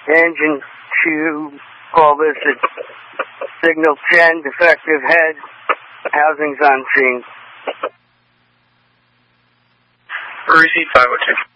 Engine 2, call this at signal 10, defective head, housings on scene. Receive 502.